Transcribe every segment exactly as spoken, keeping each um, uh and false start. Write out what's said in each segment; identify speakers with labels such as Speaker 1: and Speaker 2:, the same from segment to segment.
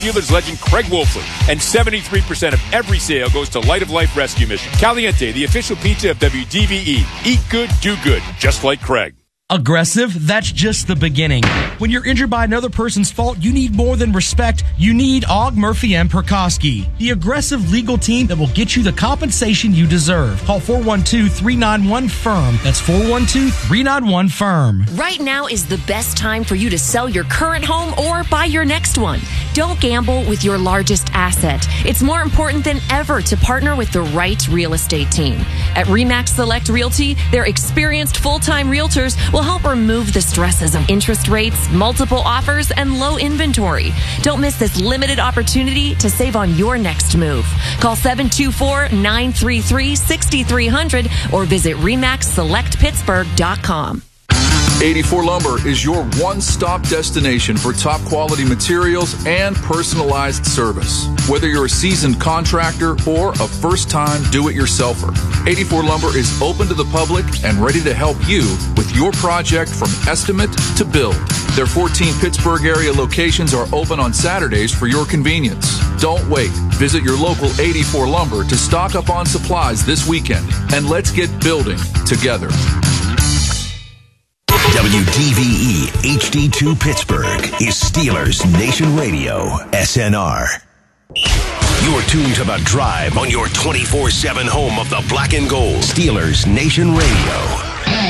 Speaker 1: Steelers legend Craig Wolfley, and seventy-three percent of every sale goes to Light of Life Rescue Mission. Caliente, the official pizza of W D V E. Eat good, do good, just like Craig.
Speaker 2: Aggressive? That's just the beginning. When you're injured by another person's fault, you need more than respect. You need Ogg, Murphy, and Perkoski, the aggressive legal team that will get you the compensation you deserve. Call four one two, three nine one, F I R M. That's four one two, three nine one, F I R M.
Speaker 3: Right now is the best time for you to sell your current home or buy your next one. Don't gamble with your largest asset. It's more important than ever to partner with the right real estate team. At RE/MAX Select Realty, their experienced full-time realtors will help remove the stresses of interest rates, multiple offers, and low inventory. Don't miss this limited opportunity to save on your next move. Call seven two four, nine three three, six three zero zero or visit remax select pittsburgh dot com.
Speaker 4: eighty-four Lumber is your one-stop destination for top-quality materials and personalized service. Whether you're a seasoned contractor or a first-time do-it-yourselfer, eighty-four Lumber is open to the public and ready to help you with your project from estimate to build. Their fourteen Pittsburgh area locations are open on Saturdays for your convenience. Don't wait. Visit your local eighty-four Lumber to stock up on supplies this weekend, and let's get building together.
Speaker 5: W D V E H D two Pittsburgh is Steelers Nation Radio, S N R. You're tuned to The Drive on your twenty-four seven home of the black and gold. Steelers Nation Radio.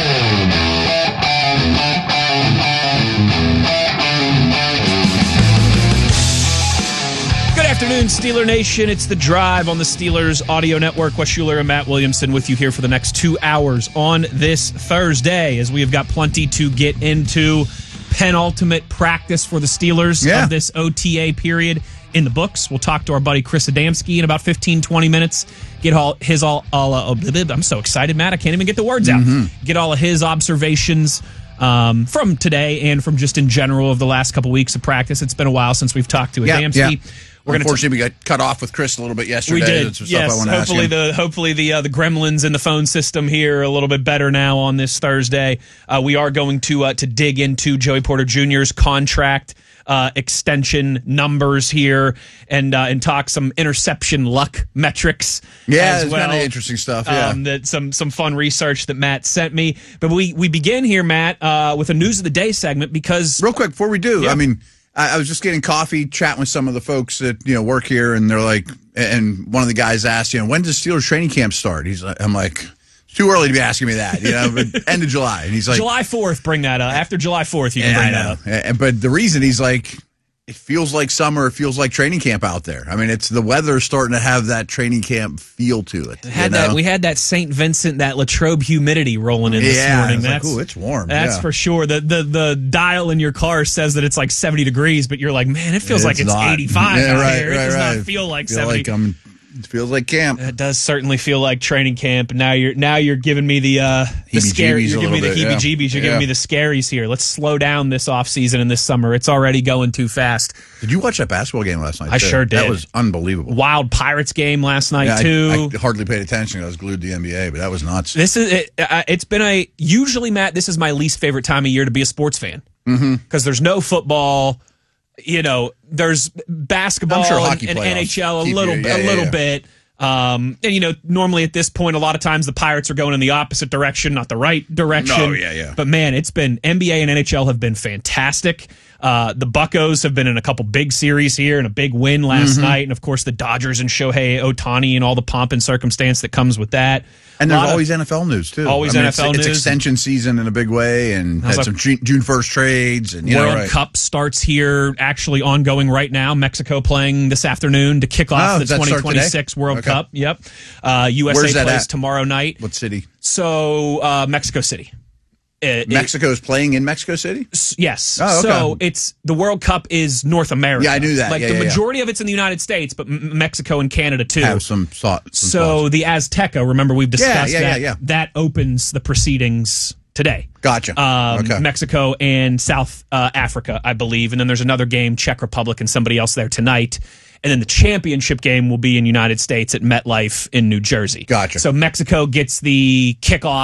Speaker 6: Good afternoon, Steeler Nation. It's The Drive on the Steelers Audio Network. Wes Schuler and Matt Williamson with you here for the next two hours on this Thursday, as we have got plenty to get into. Penultimate practice for the Steelers
Speaker 7: yeah.
Speaker 6: of this O T A period in the books. We'll talk to our buddy Chris Adamski in about fifteen, twenty minutes. Get all his all, all uh, I'm so excited, Matt. I can't even get the words out. Mm-hmm. Get all of his observations um, from today and from just in general of the last couple weeks of practice. It's been a while since we've talked to
Speaker 7: yeah,
Speaker 6: Adamski.
Speaker 7: Yeah.
Speaker 6: We're
Speaker 7: Unfortunately, t- we got cut off with Chris a little bit yesterday.
Speaker 6: We did.
Speaker 7: That's some
Speaker 6: yes.
Speaker 7: Stuff I
Speaker 6: hopefully
Speaker 7: ask
Speaker 6: the hopefully the uh, the gremlins in the phone system here are a little bit better now on this Thursday. Uh, we are going to uh, to dig into Joey Porter Junior's contract uh, extension numbers here and uh, and talk some interception luck metrics.
Speaker 7: Yeah,
Speaker 6: as
Speaker 7: it's
Speaker 6: well.
Speaker 7: kind of interesting stuff. Yeah,
Speaker 6: um, that some some fun research that Matt sent me. But we we begin here, Matt, uh, with a news of the day segment because
Speaker 7: real quick before we do,
Speaker 6: yeah.
Speaker 7: I mean. I was just getting coffee, chatting with some of the folks that you know work here, and they're like, and one of the guys asked, you know, when does Steelers training camp start? He's like, I'm like, it's too early to be asking me that, you know, but end of July, and he's like,
Speaker 6: July fourth, bring that up. After July fourth, you can
Speaker 7: yeah,
Speaker 6: bring
Speaker 7: I
Speaker 6: that
Speaker 7: know.
Speaker 6: up.
Speaker 7: Yeah, but the reason he's like, it feels like summer, it feels like training camp out there. I mean, it's the weather starting to have that training camp feel to it.
Speaker 6: Had
Speaker 7: you know?
Speaker 6: that we had that Saint Vincent, that Latrobe humidity rolling in this
Speaker 7: yeah,
Speaker 6: morning.
Speaker 7: It's
Speaker 6: That's
Speaker 7: like, ooh, it's warm.
Speaker 6: That's
Speaker 7: yeah.
Speaker 6: for sure. The, the the dial in your car says that it's like seventy degrees, but you're like, man, it feels
Speaker 7: It's
Speaker 6: like it's
Speaker 7: not.
Speaker 6: eighty-five
Speaker 7: yeah,
Speaker 6: out
Speaker 7: right,
Speaker 6: here. It
Speaker 7: right,
Speaker 6: does
Speaker 7: right.
Speaker 6: not feel like
Speaker 7: feel
Speaker 6: seventy.
Speaker 7: Like I'm, it feels like camp.
Speaker 6: It does certainly feel like training camp. Now you're now you're giving me the uh, the scary. You're giving me the
Speaker 7: bit, yeah.
Speaker 6: heebie-jeebies. You're
Speaker 7: yeah.
Speaker 6: giving me the scaries here. Let's slow down this off season and this summer. It's already going too fast.
Speaker 7: Did you watch that basketball game last night?
Speaker 6: I
Speaker 7: too?
Speaker 6: sure did.
Speaker 7: That was unbelievable.
Speaker 6: Wild Pirates game last night
Speaker 7: yeah,
Speaker 6: too.
Speaker 7: I, I hardly paid attention. I was glued to the N B A, but that was nuts.
Speaker 6: This is it, uh, it's been a usually Matt. This is my least favorite time of year to be a sports fan because
Speaker 7: mm-hmm.
Speaker 6: there's no football. You know, there's basketball
Speaker 7: sure
Speaker 6: and, and N H L a little
Speaker 7: you, yeah,
Speaker 6: a
Speaker 7: yeah,
Speaker 6: little
Speaker 7: yeah.
Speaker 6: bit. Um, and you know, normally at this point, a lot of times the Pirates are going in the opposite direction, not the right direction.
Speaker 7: No, yeah, yeah.
Speaker 6: But man, it's been N B A and N H L have been fantastic. Uh, the Buccos have been in a couple big series here and a big win last
Speaker 7: mm-hmm.
Speaker 6: night, and of course the Dodgers and Shohei Ohtani and all the pomp and circumstance that comes with that.
Speaker 7: And there's
Speaker 6: of,
Speaker 7: always N F L news too.
Speaker 6: Always
Speaker 7: I mean,
Speaker 6: N F L
Speaker 7: it's,
Speaker 6: news.
Speaker 7: It's extension season in a big way, and had
Speaker 6: like,
Speaker 7: some June first trades. And you
Speaker 6: World
Speaker 7: know, right.
Speaker 6: Cup starts here, actually ongoing right now. Mexico playing this afternoon to kick off
Speaker 7: Oh,
Speaker 6: the
Speaker 7: does that
Speaker 6: twenty twenty-six
Speaker 7: start today?
Speaker 6: World
Speaker 7: Okay.
Speaker 6: Cup. Yep. Uh, U S A
Speaker 7: Where's that
Speaker 6: plays
Speaker 7: at?
Speaker 6: tomorrow night.
Speaker 7: What city?
Speaker 6: So uh, Mexico City. It,
Speaker 7: Mexico is playing in Mexico City?
Speaker 6: it, yes.
Speaker 7: Oh, okay.
Speaker 6: So it's the World Cup is North America.
Speaker 7: Yeah, I knew that.
Speaker 6: Like
Speaker 7: Yeah,
Speaker 6: the
Speaker 7: yeah,
Speaker 6: majority yeah. of it's in the United States, but M- Mexico and Canada too.
Speaker 7: Have some thought. Some
Speaker 6: so
Speaker 7: thoughts.
Speaker 6: the Azteca, remember we've discussed
Speaker 7: yeah, yeah,
Speaker 6: that.
Speaker 7: yeah, yeah.
Speaker 6: That opens the proceedings today.
Speaker 7: Gotcha.
Speaker 6: Um,
Speaker 7: okay.
Speaker 6: Mexico and South uh, Africa, I believe. And then there's another game, Czech Republic and somebody else there tonight. And then the championship game will be in United States at MetLife in New Jersey.
Speaker 7: Gotcha.
Speaker 6: So Mexico gets the kickoff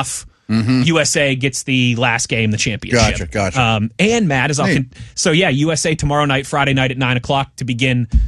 Speaker 6: U S A gets the last game, the championship.
Speaker 7: Gotcha, gotcha.
Speaker 6: Um, and Matt, as I'll
Speaker 7: Neat.
Speaker 6: con- so yeah, U S A tomorrow night, Friday night at nine o'clock to begin